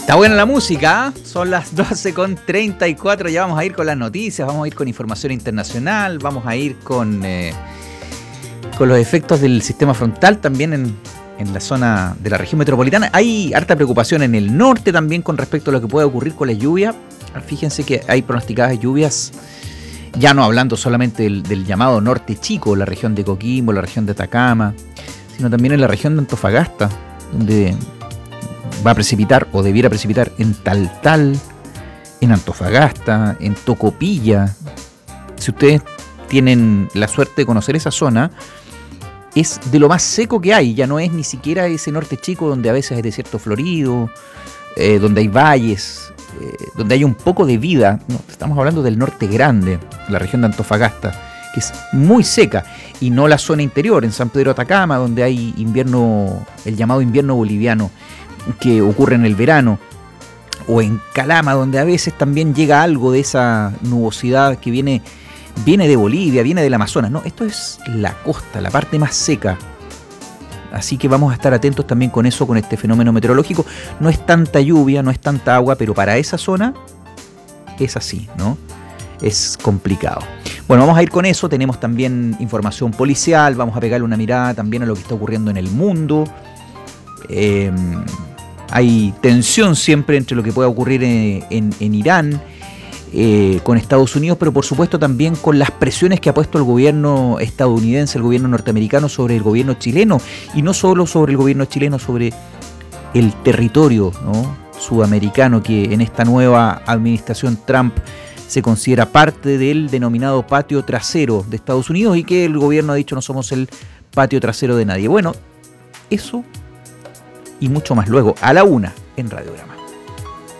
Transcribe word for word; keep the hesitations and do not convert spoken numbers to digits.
Está buena la música, ¿eh? Son las doce con treinta y cuatro, ya vamos a ir con las noticias, vamos a ir con información internacional, vamos a ir con, eh, con los efectos del sistema frontal también en, en la zona de la región metropolitana. Hay harta preocupación en el norte también con respecto a lo que puede ocurrir con la lluvia. Fíjense que hay pronosticadas lluvias, ya no hablando solamente del, del llamado norte chico, la región de Coquimbo, la región de Atacama, sino también en la región de Antofagasta, donde va a precipitar o debiera precipitar en Taltal, en Antofagasta, en Tocopilla. Si ustedes tienen la suerte de conocer esa zona, es de lo más seco que hay. Ya no es ni siquiera ese norte chico donde a veces hay desierto florido, eh, donde hay valles, eh, donde hay un poco de vida. No, estamos hablando del norte grande, la región de Antofagasta, que es muy seca, y no la zona interior, en San Pedro Atacama, donde hay invierno, el llamado invierno boliviano, que ocurre en el verano, o en Calama, donde a veces también llega algo de esa nubosidad que viene, viene de Bolivia, viene del Amazonas. No, esto es la costa, la parte más seca. Así que vamos a estar atentos también con eso, con este fenómeno meteorológico. No es tanta lluvia, no es tanta agua, pero para esa zona es así, ¿no? Es complicado. Bueno, vamos a ir con eso. Tenemos también información policial, vamos a pegarle una mirada también a lo que está ocurriendo en el mundo. Eh, hay tensión siempre entre lo que pueda ocurrir en, en, en Irán, eh, con Estados Unidos, pero por supuesto también con las presiones que ha puesto el gobierno estadounidense, el gobierno norteamericano sobre el gobierno chileno, y no solo sobre el gobierno chileno, sobre el territorio, ¿no?, sudamericano, que en esta nueva administración Trump se considera parte del denominado patio trasero de Estados Unidos, y que el gobierno ha dicho no somos el patio trasero de nadie. Bueno, eso y mucho más luego, a la una, en Radiograma.